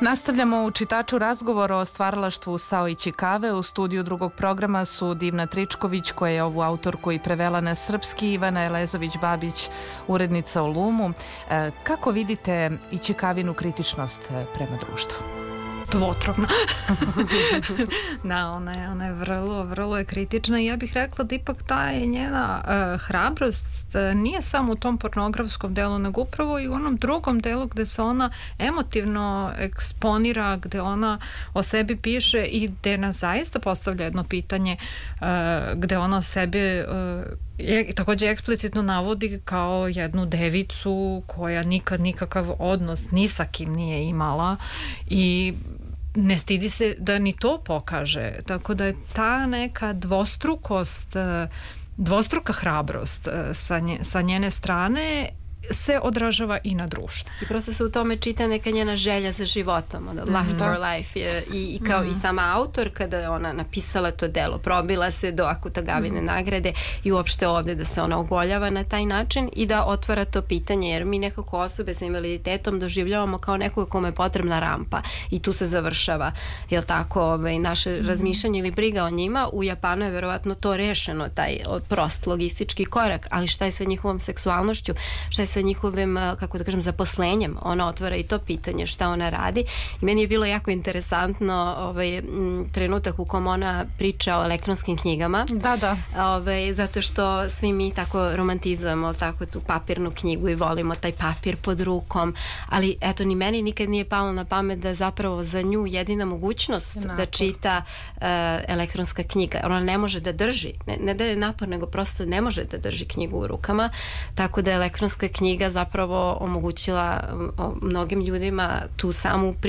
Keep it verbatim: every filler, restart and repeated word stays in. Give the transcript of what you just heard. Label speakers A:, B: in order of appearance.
A: Nastavljamo u čitaču razgovor o stvaralaštvu Sao i Čikave. U studiju drugog programa su Divna Tričković, koja je ovu autorku i prevela na srpski, Ivana Elezović-Babić, urednica u Lumu. E, kako vidite i Čikavinu kritičnost prema društvu?
B: Dvotrovna. Da, ona je, ona je vrlo, vrlo je kritična i ja bih rekla da ipak ta je njena uh, hrabrost uh, nije samo u tom pornografskom delu, nego upravo i u onom drugom delu gde se ona emotivno eksponira, gde ona o sebi piše i gde nas zaista postavlja jedno pitanje uh, gde ona o sebi uh, je, takođe eksplicitno navodi kao jednu devicu koja nikad nikakav odnos ni sa kim nije imala i ne stidi se da ni to pokaže, tako da je ta neka dvostrukost, dvostruka hrabrost sa, nje, sa njene strane se odražava i na društvo.
C: I prosto se u tome čita neka njena želja za životom, ono, last
B: mm-hmm.
C: our life. I, i kao mm-hmm. i sama autor, kada je ona napisala to delo, probila se do Akutagavine mm-hmm. nagrade i uopšte ovde da se ona ogoljava na taj način i da otvara to pitanje, jer mi nekako osobe sa invaliditetom doživljavamo kao nekog kome je potrebna rampa i tu se završava, jel tako, ovaj, naše mm-hmm. razmišljanje ili briga o njima. U Japanu je verovatno to rešeno, taj prost logistički korak, ali šta je sa njihovom seksualnošću, šta je sa njihovim, kako da kažem, zaposlenjem. Ona otvara i to pitanje šta ona radi i meni je bilo jako interesantno ovaj, m, trenutak u kom ona priča o elektronskim knjigama.
A: Da, da.
C: Ovaj, zato što svi mi tako romantizujemo tako tu papirnu knjigu i volimo taj papir pod rukom, ali eto ni meni nikad nije palo na pamet da zapravo za nju jedina mogućnost
B: napor.
C: Da čita uh, elektronska knjiga. Ona ne može da drži, ne, ne da je napor, nego prosto ne može da drži knjigu u rukama, tako da je elektronska knjiga zapravo omogućila mnogim ljudima tu samu